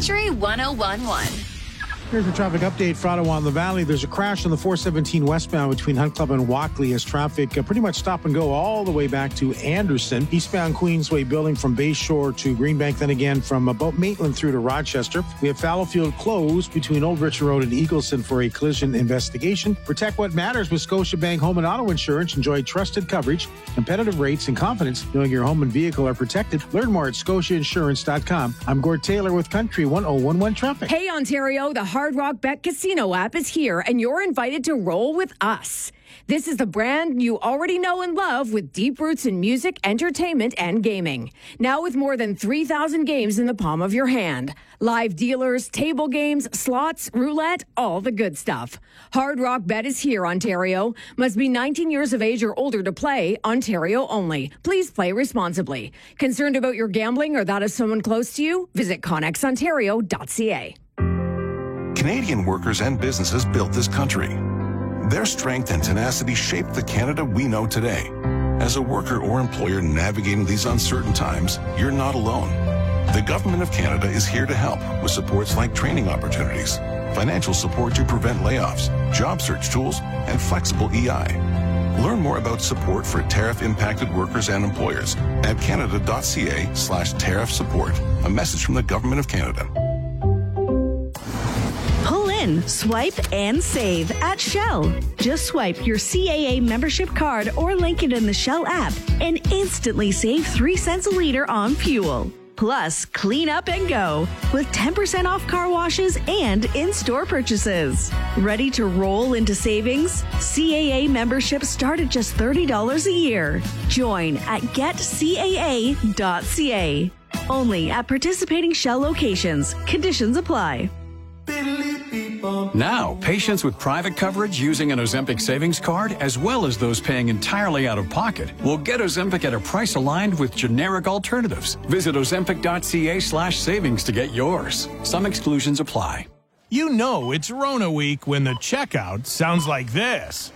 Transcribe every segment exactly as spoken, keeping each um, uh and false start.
Country one oh one point one. Here's a traffic update for Ottawa and the Valley. There's a crash on the four seventeen westbound between Hunt Club and Walkley as traffic uh, pretty much stop and go all the way back to Anderson. Eastbound Queensway building from Bayshore to Greenbank, then again from about Maitland through to Rochester. We have Fallowfield closed between Old Richard Road and Eagleson for a collision investigation. Protect what matters with Scotiabank Home and Auto Insurance. Enjoy trusted coverage, competitive rates, and confidence knowing your home and vehicle are protected. Learn more at scotia insurance dot com. I'm Gord Taylor with Country one oh one one Traffic. Hey, Ontario, the Hard Rock Bet Casino app is here, and you're invited to roll with us. This is the brand you already know and love with deep roots in music, entertainment, and gaming. Now with more than three thousand games in the palm of your hand. Live dealers, table games, slots, roulette, all the good stuff. Hard Rock Bet is here, Ontario. Must be nineteen years of age or older to play. Ontario only. Please play responsibly. Concerned about your gambling or that of someone close to you? Visit connex ontario dot c a. Canadian workers and businesses built this country. Their strength and tenacity shaped the Canada we know today. As a worker or employer navigating these uncertain times, you're not alone. The Government of Canada is here to help with supports like training opportunities, financial support to prevent layoffs, job search tools, and flexible E I. Learn more about support for tariff-impacted workers and employers at canada.ca slash tariff support. A message from the Government of Canada. Swipe and save at Shell. Just swipe your C A A membership card or link it in the Shell app and instantly save three cents a liter on fuel. Plus, clean up and go with ten percent off car washes and in-store purchases. Ready to roll into savings? C A A memberships start at just thirty dollars a year. Join at get c a a dot c a. Only at participating Shell locations. Conditions apply. Now, patients with private coverage using an Ozempic savings card, as well as those paying entirely out of pocket, will get Ozempic at a price aligned with generic alternatives. Visit ozempic.ca slash savings to get yours. Some exclusions apply. You know it's Rona week when the checkout sounds like this.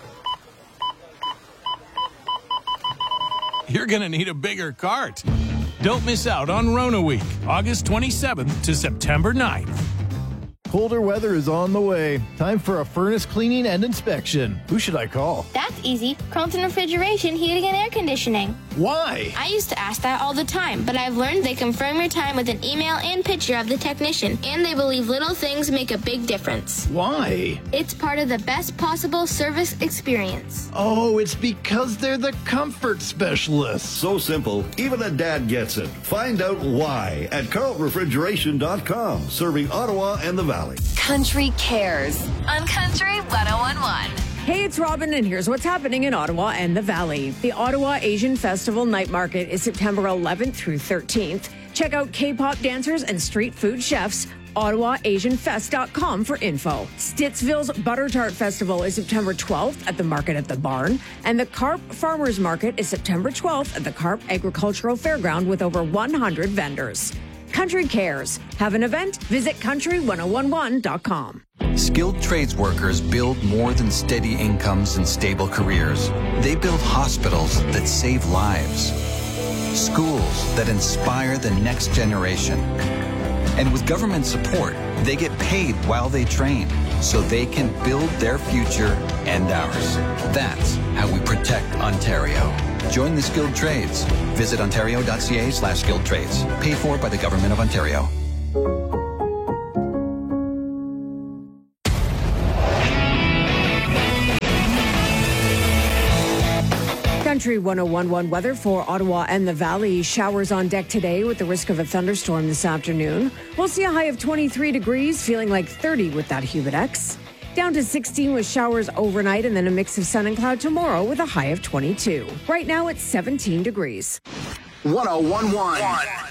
You're going to need a bigger cart. Don't miss out on Rona week, August twenty-seventh to September ninth. Colder weather is on the way. Time for a furnace cleaning and inspection. Who should I call? That's easy. Carlton Refrigeration, Heating and Air Conditioning. Why? I used to ask that all the time, but I've learned they confirm your time with an email and picture of the technician, and they believe little things make a big difference. Why? It's part of the best possible service experience. Oh, it's because they're the comfort specialists. So simple, even a dad gets it. Find out why at carlton refrigeration dot com, serving Ottawa and the Valley. Country Cares on Country one oh one one. Hey, it's Robin, and here's what's happening in Ottawa and the Valley. The Ottawa Asian Festival Night Market is September eleventh through thirteenth. Check out K-pop dancers and street food chefs. ottawa asian fest dot com for info. Stittsville's Butter Tart Festival is September twelfth at the Market at the Barn. And the Carp Farmers Market is September twelfth at the Carp Agricultural Fairground with over one hundred vendors. Country Cares. Have an event? Visit country one oh one one dot com. Skilled trades workers build more than steady incomes and stable careers. They build hospitals that save lives, schools that inspire the next generation. And with government support, they get paid while they train so they can build their future and ours. That's how we protect Ontario. Join the skilled trades. Visit ontario.ca slash skilled trades. Paid for by the Government of Ontario. Country one oh one one weather for Ottawa and the Valley. Showers on deck today with the risk of a thunderstorm this afternoon. We'll see a high of twenty-three degrees, feeling like thirty with that Humidex. Down to sixteen with showers overnight and then a mix of sun and cloud tomorrow with a high of twenty-two. Right now it's seventeen degrees. one oh one one.